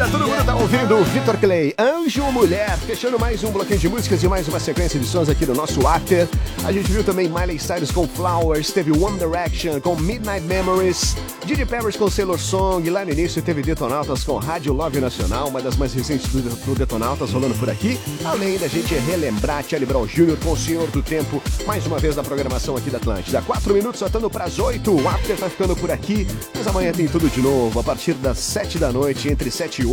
Agora todo mundo tá ouvindo o Vitor Clay, Anjo ou Mulher, fechando mais um bloquinho de músicas e mais uma sequência de sons aqui do nosso After. A gente viu também Miley Cyrus com Flowers, teve One Direction com Midnight Memories, Didi Peppers com Sailor Song, lá no início teve Detonautas com Rádio Love Nacional, uma das mais recentes do Detonautas rolando por aqui, além da gente relembrar Charlie Brown Jr. com o Senhor do Tempo, mais uma vez na programação aqui da Atlântida. 4 minutos soltando pras 8, o After tá ficando por aqui, mas amanhã tem tudo de novo, a partir das 7 da noite, entre 7 e 8.